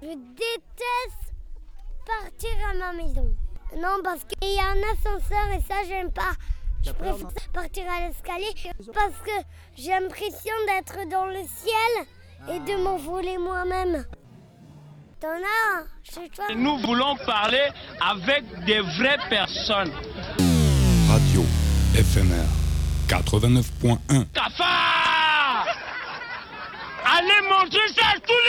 Je déteste partir à ma maison. Non, parce qu'il y a un ascenseur et ça, j'aime pas. Je préfère partir à l'escalier parce que j'ai l'impression d'être dans le ciel et de m'envoler moi-même. T'en as chez toi? Nous voulons parler avec des vraies personnes. Radio FMR 89.1. Cafard! Allez manger ça tous les